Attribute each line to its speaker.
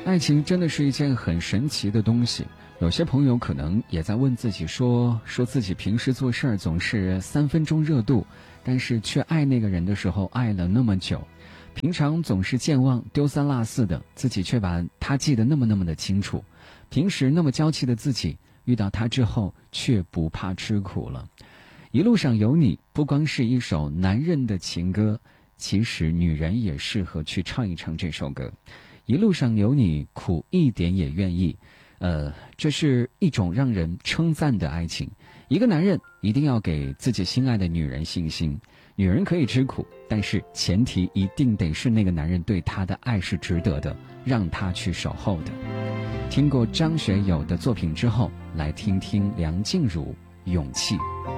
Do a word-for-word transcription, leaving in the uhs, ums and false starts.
Speaker 1: 爱情真的是一件很神奇的东西，有些朋友可能也在问自己说说自己平时做事儿总是三分钟热度，但是却爱那个人的时候爱了那么久，平常总是健忘丢三落四的自己却把他记得那么那么的清楚，平时那么娇气的自己遇到他之后却不怕吃苦了。一路上有你不光是一首男人的情歌，其实女人也适合去唱一唱这首歌。一路上有你，苦一点也愿意。呃，这是一种让人称赞的爱情。一个男人一定要给自己心爱的女人信心，女人可以吃苦，但是前提一定得是那个男人对她的爱是值得的，让她去守候的。听过张学友的作品之后，来听听梁静茹《勇气》。